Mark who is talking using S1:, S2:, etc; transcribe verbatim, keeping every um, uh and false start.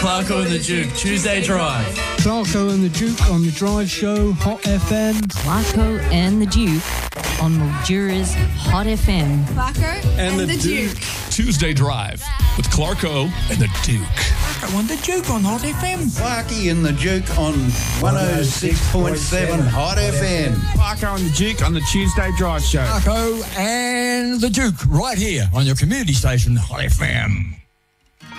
S1: Clarko and the Duke, Tuesday Drive.
S2: Clarko and the Duke on the Drive Show, Hot F M.
S3: Clarko and the Duke on Mildura's Hot F M.
S4: Clarko and, and the, the Duke.
S5: Duke. Tuesday Drive with Clarko and the Duke.
S6: Clarko and the Duke on Hot F M.
S7: Clarky and the Duke on one oh six point seven Hot F M.
S6: Clarko and the Duke on the Tuesday Drive Show.
S8: Clarko and the Duke right here on your community station, Hot F M.